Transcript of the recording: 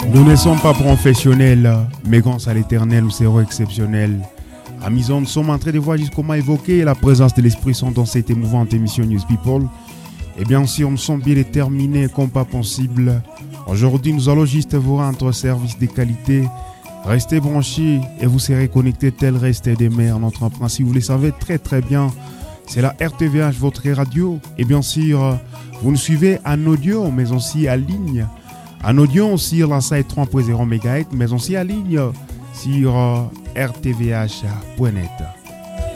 Nous ne sommes pas professionnels, mais grâce à l'éternel, nous serons exceptionnels. Amis, nous sommes en train de voir jusqu'au comment évoquer la présence de l'Esprit Saint dans cette émouvante émission News People. Et bien sûr, nous sommes bien déterminés comme pas possible. Aujourd'hui, nous allons juste vous rendre service de qualité. Restez branchés et vous serez connectés tel reste des mers. Notre emprunt, si vous le savez très très bien, c'est la RTVH, votre radio. Et bien sûr, vous nous suivez en audio, mais aussi en ligne. En audio sur la site 3.0 MHz, mais aussi en ligne sur rtvh.net.